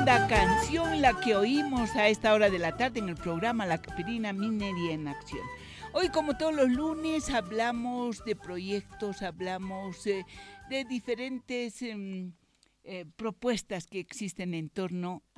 tremenda canción la que oímos a esta hora de la tarde en el programa La Campirina Minería en Acción. Hoy, como todos los lunes, hablamos de proyectos, hablamos de diferentes propuestas que existen en torno